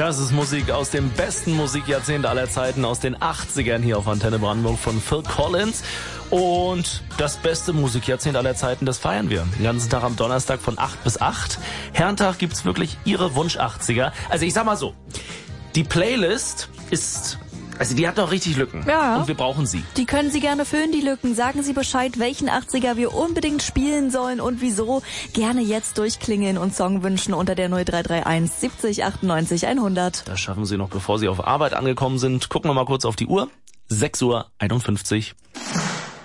Das ist Musik aus dem besten Musikjahrzehnt aller Zeiten, aus den 80ern hier auf Antenne Brandenburg von Phil Collins. Und das beste Musikjahrzehnt aller Zeiten, das feiern wir. Den ganzen Tag am Donnerstag von 8 bis 8. Herrentag gibt's wirklich Ihre Wunsch-80er. Also ich sag mal so, die Playlist ist... Also die hat noch richtig Lücken. Ja. Und wir brauchen sie. Die können Sie gerne füllen, die Lücken. Sagen Sie Bescheid, welchen 80er wir unbedingt spielen sollen und wieso. Gerne jetzt durchklingeln und Song wünschen unter der 0331 70 98 100. Das schaffen Sie noch, bevor Sie auf Arbeit angekommen sind. Gucken wir mal kurz auf die Uhr. 6:51 Uhr.